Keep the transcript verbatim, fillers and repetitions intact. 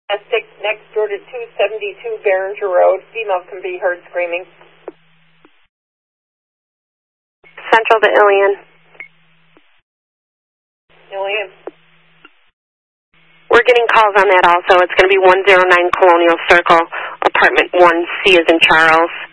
Estic next door to two seventy-two Behringer Road. Female can be heard screaming. Central to Ilion. Ilion. We're getting calls on that also. It's going to be one oh nine Colonial Circle, apartment one C as in Charles.